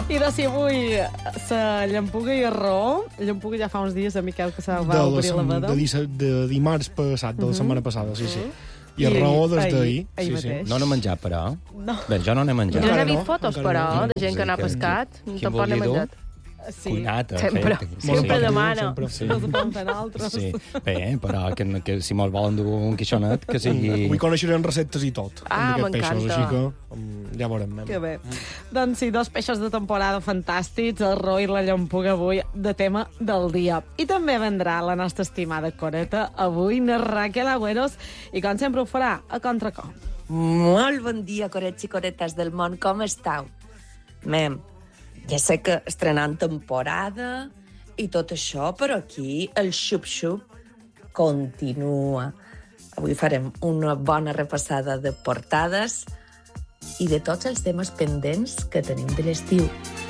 I de si avui la llampuga i el raó. Llampuga ja fa uns dies, Miquel, que se va obrir la veda. De dimarts passat, de la setmana passada, sí. I el raó des d'ahir. Ahir mateix. No n'he menjat, però. No. Bé, jo no n'he menjat. Jo n'he no, vist fotos, encara però, no. de gent que n'ha pescat. Qui Tampoc n'he vulgui dur? menjat. Sí. Cuinat, Sempre. Sempre demana. Sí. No se poden fer altres. Sí. Bé, però que si mos volen dur un quixonet, que sigui... Avui coneixerem receptes i tot. Ah, amb aquests peixos, m'encanta. així que ja veurem. Que bé. Doncs sí, 2 peixos de temporada fantàstics, el raó i la llampuga avui de tema del dia. I també vendrà la nostra estimada Coreta avui, na Raquel Agüeros, i com sempre ho farà a contracor. Molt bon dia, corets i coretes del món, com estàu? Mem, ja sé que estrenant temporada i tot això, però aquí el xup-xup continua. Avui farem una bona repassada de portades i de tots els temes pendents que tenim de l'estiu.